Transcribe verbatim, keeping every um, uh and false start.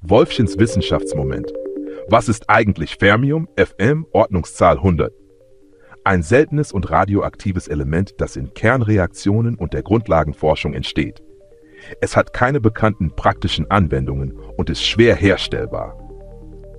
Wolfchens Wissenschaftsmoment. Was ist eigentlich Fermium, F M, Ordnungszahl hundert? Ein seltenes und radioaktives Element, das in Kernreaktionen und der Grundlagenforschung entsteht. Es hat keine bekannten praktischen Anwendungen und ist schwer herstellbar.